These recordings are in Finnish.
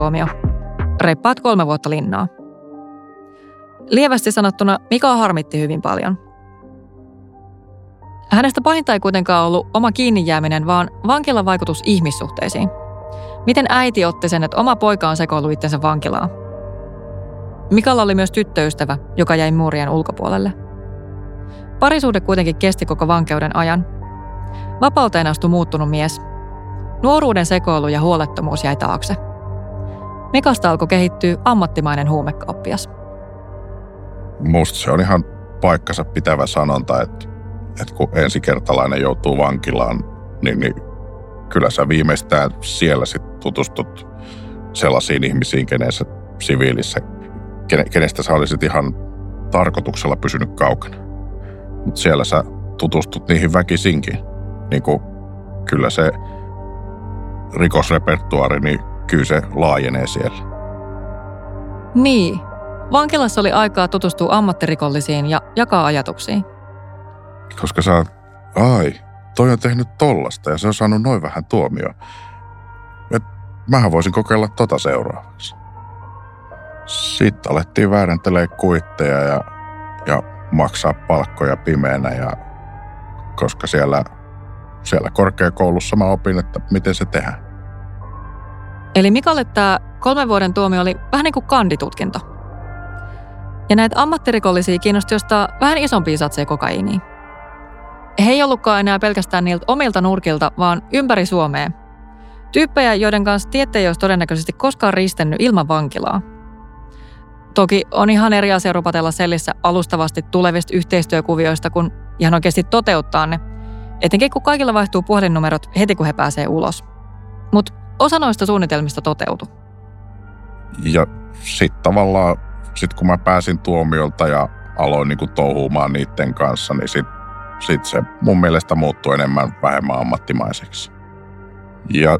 tuomio. Reippaat 3 vuotta linnaa. Lievästi sanottuna Mikaa harmitti hyvin paljon. Hänestä pahinta ei kuitenkaan ollut oma kiinni jääminen, vaan vankilan vaikutus ihmissuhteisiin. Miten äiti otti sen, että oma poika on sekoillut itsensä vankilaan. Mikalla oli myös tyttöystävä, joka jäi muurien ulkopuolelle. Parisuhde kuitenkin kesti koko vankeuden ajan. Vapauteen astui muuttunut mies. Nuoruuden sekoilu ja huolettomuus jäi taakse. Mikasta alkoi kehittyä ammattimainen huumekauppias. Musta se on ihan paikkansa pitävä sanonta, että kun ensikertalainen joutuu vankilaan, niin kyllä sä viimeistään siellä sit tutustut sellaisiin ihmisiin, kenessä siviilissä, kenestä sä olisit ihan tarkoituksella pysynyt kaukana. Mutta siellä sä tutustut niihin väkisinkin. Niin kyllä se rikosrepertuaari, niin kyllä se laajenee siellä. Niin. Vankilassa oli aikaa tutustua ammattirikollisiin ja jakaa ajatuksiin. Koska sä oot, toi on tehnyt tollasta ja se on saanut noin vähän tuomioon. Mähän voisin kokeilla tota seuraavaksi. Sitten alettiin väärentelee kuitteja ja maksaa palkkoja pimeänä. Ja koska siellä korkeakoulussa mä opin, että miten se tehdään. Eli Mikalle tämä 3 vuoden tuomio oli vähän niin kuin kanditutkinto. Ja näitä ammattirikollisia kiinnosti jostain vähän isompia satseja kokaiiniin. He ei ollutkaan enää pelkästään niiltä omilta nurkilta, vaan ympäri Suomea. Tyyppejä, joiden kanssa tiette ei olisi todennäköisesti koskaan ristennyt ilman vankilaa. Toki on ihan eri asia rupatella sellissä alustavasti tulevista yhteistyökuvioista, kun ihan oikeasti toteuttaa ne. Etenkin kun kaikilla vaihtuu puhelinnumerot heti, kun he pääsee ulos. Mutta osa noista suunnitelmista toteutui. Ja sitten tavallaan, kun mä pääsin tuomiolta ja aloin niinku touhuumaan niiden kanssa, niin sit se mun mielestä muuttui vähemmän ammattimaiseksi. Ja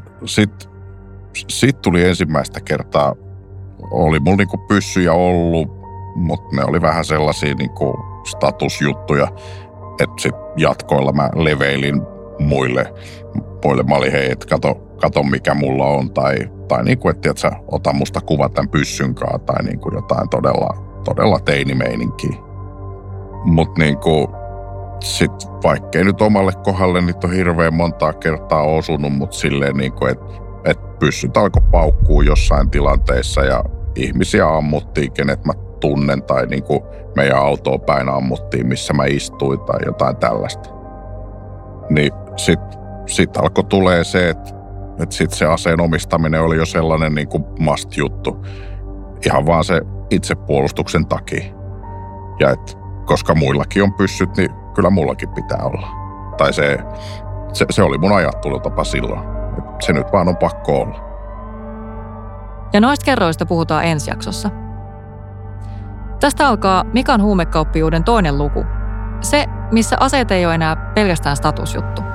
sit tuli ensimmäistä kertaa, oli mulla niinku pyssyjä ollut, mutta ne oli vähän sellaisia niinku statusjuttuja, että sit jatkoilla mä leveilin muille. Mä olin, hei, et kato mikä mulla on, tai niinku, että sä ota musta kuva tämän pyssynkaan, tai niinku jotain todella teinimeininkiä. Mut niinku, sit vaikkei nyt omalle kohdalle niitä on hirveän montaa kertaa osunut, mutta silleen niinku, että pyssyt alkoi paukkuu jossain tilanteissa ja ihmisiä ammuttiin, kenet mä tunnen, tai niinku meidän autoa päin ammuttiin, missä mä istuin tai jotain tällaista. Niin sit alkoi tulee se, että sit se aseen omistaminen oli jo sellainen niinku must-juttu. Ihan vaan se itsepuolustuksen takia. Ja koska muillakin on pyssyt, niin kyllä mullakin pitää olla. Tai se oli mun ajattelutapa silloin. Se nyt vaan on pakko olla. Ja noista kerroista puhutaan ensi jaksossa. Tästä alkaa Mikan huumekauppiuuden toinen luku. Se, missä aseet ei ole enää pelkästään statusjuttu.